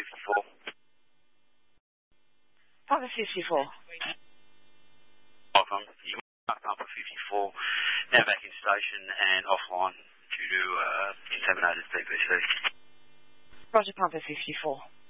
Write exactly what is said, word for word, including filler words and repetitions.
fifty-four. Papa fifty-four. Welcome. You are Papa fifty-four. Now back in station and offline due to uh, contaminated P P C. Roger, Papa fifty-four.